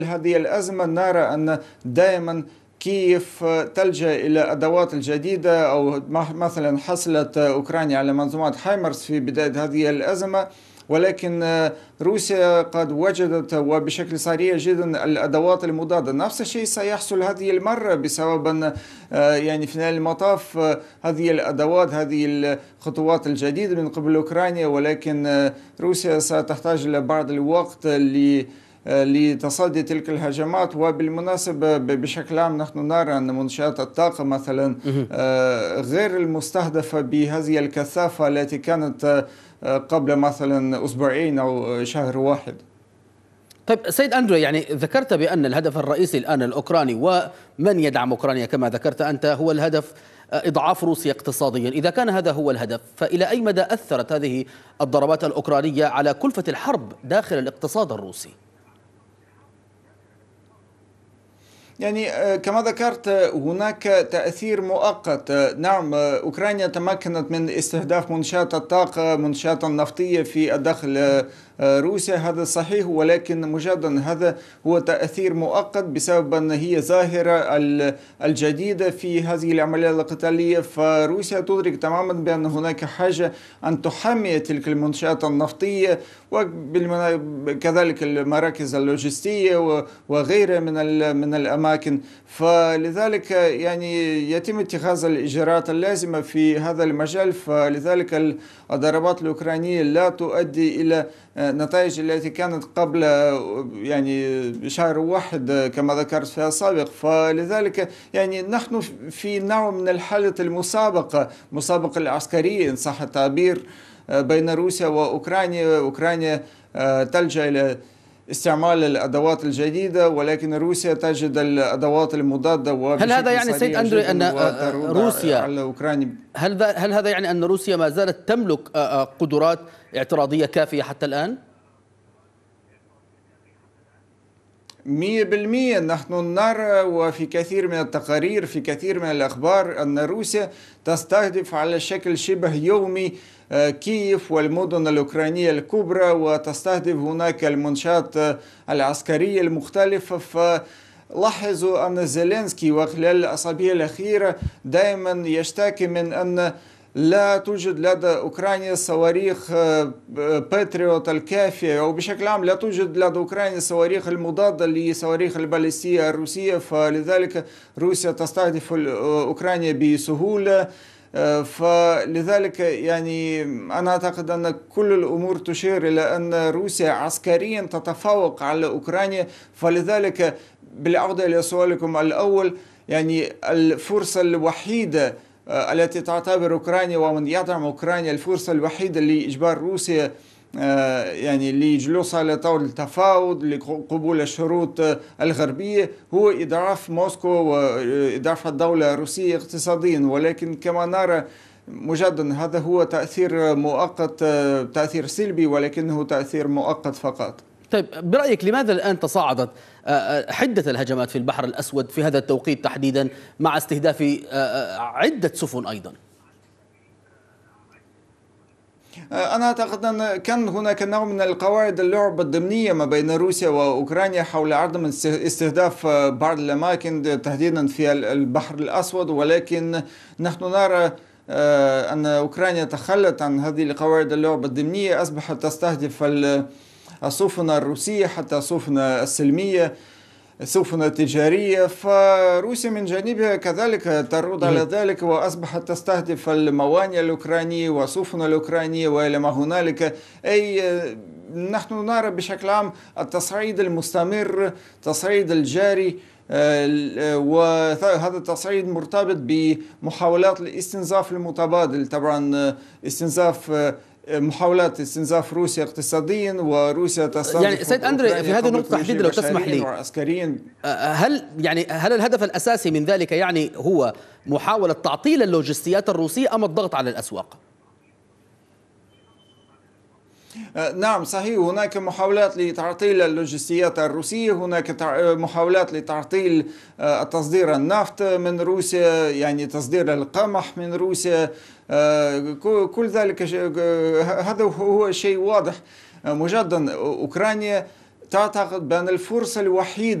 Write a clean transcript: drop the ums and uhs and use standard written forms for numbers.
هذه الأزمة نرى أن دائما كييف تلجأ إلى أدوات الجديدة، أو مثلا حصلت أوكرانيا على منظومات هايمرس في بداية هذه الأزمة، ولكن روسيا قد وجدت وبشكل سريع جدا الأدوات المضادة. نفس الشيء سيحصل هذه المرة بسبب أن يعني في نهاية المطاف هذه الأدوات، هذه الخطوات الجديدة من قبل أوكرانيا، ولكن روسيا ستحتاج إلى بعض الوقت لتصدي تلك الهجمات. وبالمناسبة بشكل عام نحن نرى أن منشآت الطاقة مثلا غير المستهدفة بهذه الكثافة التي كانت قبل مثلا أسبوعين أو شهر واحد. طيب سيد أندرو، يعني ذكرت بأن الهدف الرئيسي الآن الأوكراني ومن يدعم أوكرانيا كما ذكرت أنت هو الهدف إضعاف روسيا اقتصاديا. إذا كان هذا هو الهدف، فإلى أي مدى أثرت هذه الضربات الأوكرانية على كلفة الحرب داخل الاقتصاد الروسي؟ يعني كما ذكرت هناك تأثير مؤقت. نعم، أوكرانيا تمكنت من استهداف منشآت الطاقة، منشآت النفطية في الداخل روسيا، هذا صحيح، ولكن مجددا هذا هو تأثير مؤقت بسبب أن هي ظاهرة الجديدة في هذه العملية القتالية. فروسيا تدرك تماما بأن هناك حاجة أن تحمي تلك المنشآت النفطية وكذلك المراكز اللوجستية وغيرها من الأماكن. فلذلك يعني يتم اتخاذ الإجراءات اللازمة في هذا المجال. فلذلك الضربات الأوكرانية لا تؤدي إلى نتائج التي كانت قبل يعني شهر واحد كما ذكرت فيها السابق. فلذلك يعني نحن في نوع من الحالة المسابقة العسكرية إن صح التعبير بين روسيا وأوكرانيا. أوكرانيا تلجأ إلى استعمال الأدوات الجديدة، ولكن روسيا تجد الأدوات المضادة. هل هذا يعني سيد أندرو أن روسيا على أوكرانيا هل هذا يعني أن روسيا ما زالت تملك قدرات اعتراضية كافية حتى الآن؟ 100%. نحن نرى وفي كثير من التقارير في كثير من الأخبار أن روسيا تستهدف على شكل شبه يومي كييف والمدن الأوكرانية الكبرى، وتستهدف هناك المنشآت العسكرية المختلفة. فلاحظوا أن زيلينسكي وخلال الأسابيع الأخيرة دائما يشتكي من أن لا توجد لدى أوكرانيا صواريخ باتريوت الكافية، أو بشكل عام لا توجد لدى أوكرانيا صواريخ المضادة لصواريخ الباليستية الروسية. فلذلك روسيا تستهدف أوكرانيا بسهولة. فلذلك يعني أنا أعتقد أن كل الأمور تشير إلى أن روسيا عسكريا تتفوق على أوكرانيا. فلذلك بالعودة إلى سؤالكم الأول، يعني الفرصة الوحيدة التي تعتبر أوكرانيا ومن يدعم أوكرانيا الفرصة الوحيدة لإجبار روسيا يعني لجلوسها على طاولة التفاوض لقبول الشروط الغربية هو إضعاف موسكو وإضعاف الدولة الروسية اقتصاديا. ولكن كما نرى مجددا هذا هو تأثير مؤقت، تأثير سلبي، ولكنه تأثير مؤقت فقط. طيب برأيك لماذا الآن تصاعدت حدة الهجمات في البحر الأسود في هذا التوقيت تحديدا مع استهداف عدة سفن أيضا؟ أنا أعتقد أن كان هناك نوع من القواعد اللعب الضمنية ما بين روسيا وأوكرانيا حول عدم استهداف بعض الأماكن تحديدا في البحر الأسود، ولكن نحن نرى أن أوكرانيا تخلت عن هذه القواعد اللعب الضمنية، أصبحت تستهدف السفن الروسية حتى السفن السلمية، السفن التجارية. فروسيا من جانبها كذلك ترد على ذلك، وأصبحت تستهدف الموانئ الأوكرانية والسفن الأوكرانية وإلى ما هنالك. أي نحن نرى بشكل عام التصعيد المستمر، التصعيد الجاري، وهذا التصعيد مرتبط بمحاولات الاستنزاف المتبادل. طبعا محاولات استنزاف روسيا اقتصاديا، وروسيا تستهدف يعني سيد أندري في هذه النقطة تحديدا لو تسمح لي، هل الهدف الأساسي من ذلك يعني هو محاولة تعطيل اللوجستيات الروسية أم الضغط على الأسواق؟ نعم صحيح، هناك محاولات لتعطيل اللوجستيات الروسية، هناك محاولات لتعطيل تصدير النفط من روسيا، يعني تصدير القمح من روسيا. كل ذلك هذا هو شيء واضح. مجددا أوكرانيا تعتقد بأن الفرصة الوحيدة